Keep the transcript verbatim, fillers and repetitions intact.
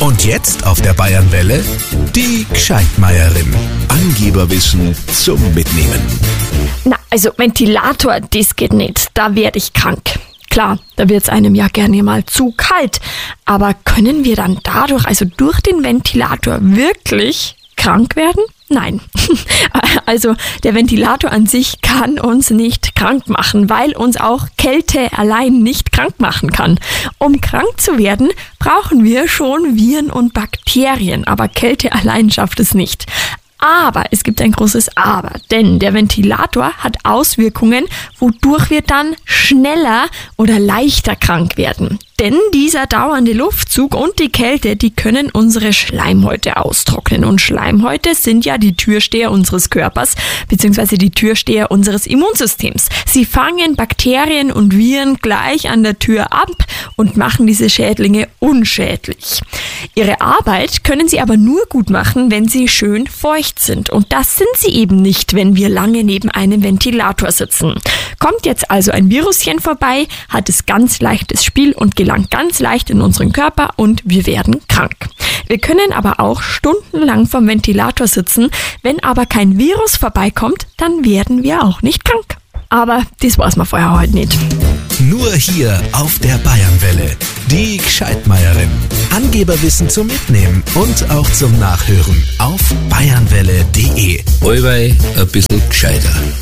Und jetzt auf der Bayernwelle die Gscheidmeierin. Angeberwissen zum Mitnehmen. Na, also Ventilator, das geht nicht. Da werde ich krank. Klar, da wird's einem ja gerne mal zu kalt. Aber können wir dann dadurch, also durch den Ventilator, wirklich krank werden? Nein. Also der Ventilator an sich kann uns nicht krank machen, weil uns auch Kälte allein nicht krank machen kann. Um krank zu werden, brauchen wir schon Viren und Bakterien, aber Kälte allein schafft es nicht. Aber es gibt ein großes Aber, denn der Ventilator hat Auswirkungen, wodurch wir dann schneller oder leichter krank werden. Denn dieser dauernde Luftzug und die Kälte, die können unsere Schleimhäute austrocknen. Und Schleimhäute sind ja die Türsteher unseres Körpers, beziehungsweise die Türsteher unseres Immunsystems. Sie fangen Bakterien und Viren gleich an der Tür ab und machen diese Schädlinge unschädlich. Ihre Arbeit können sie aber nur gut machen, wenn sie schön feucht sind. Und das sind sie eben nicht, wenn wir lange neben einem Ventilator sitzen. Kommt jetzt also ein Viruschen vorbei, hat es ganz leichtes Spiel und gelangt ganz leicht in unseren Körper und wir werden krank. Wir können aber auch stundenlang vom Ventilator sitzen. Wenn aber kein Virus vorbeikommt, dann werden wir auch nicht krank. Aber das weiß man vorher heute nicht. Nur hier auf der Bayernwelle. Die Gscheidmeierin. Angeberwissen zum Mitnehmen und auch zum Nachhören auf bayernwelle punkt de. Allweil ein bisschen gescheiter.